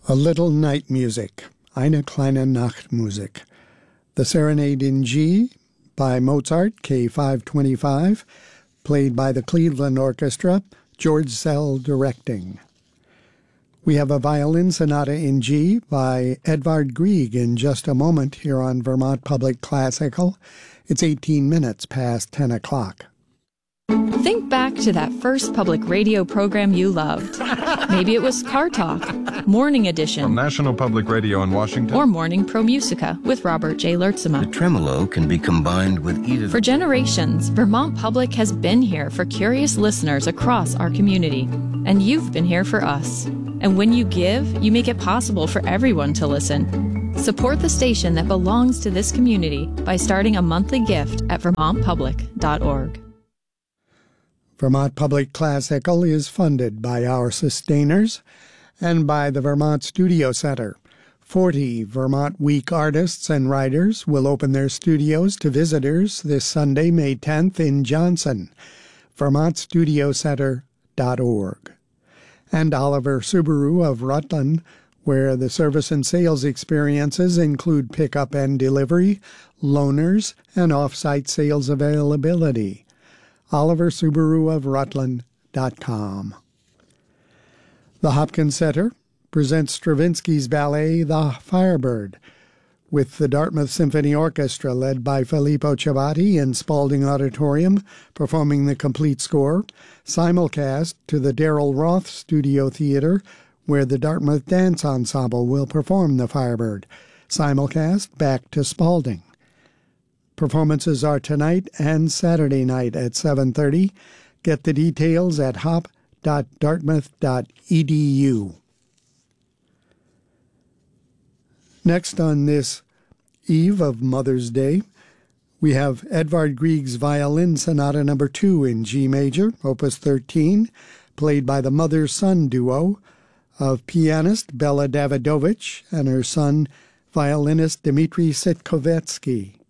A Little Night Music, Eine kleine Nachtmusik. The Serenade in G by Mozart, K525, played by the Cleveland Orchestra, George Szell directing. We have a violin sonata in G by Edvard Grieg in just a moment here on Vermont Public Classical. It's 18 minutes past 10 o'clock. Think back to that first public radio program you loved. Maybe it was Car Talk, Morning Edition, from National Public Radio in Washington, or Morning Pro Musica with Robert J. Lertzema. The tremolo can be combined with either. For generations, Vermont Public has been here for curious listeners across our community, and you've been here for us. And when you give, you make it possible for everyone to listen. Support the station that belongs to this community by starting a monthly gift at vermontpublic.org. Vermont Public Classical is funded by our sustainers and by the Vermont Studio Center. 40 Vermont Week artists and writers will open their studios to visitors this Sunday, May 10th in Johnson. vermontstudiocenter.org. And Oliver Subaru of Rutland, where the service and sales experiences include pickup and delivery, loaners, and off-site sales availability. Oliver Subaru of Rutland.com. The Hopkins Center presents Stravinsky's ballet, The Firebird, with the Dartmouth Symphony Orchestra led by Filippo Chavati in Spalding Auditorium performing the complete score, simulcast to the Darrell Roth Studio Theater, where the Dartmouth Dance Ensemble will perform The Firebird, simulcast back to Spalding. Performances are tonight and Saturday night at 7:30. Get the details at hop.dartmouth.edu. Next on this eve of Mother's Day, we have Edvard Grieg's Violin Sonata No. 2 in G major, Opus 13, played by the mother-son duo of pianist Bela Davidovich and her son, violinist Dmitri Sitkovetsky.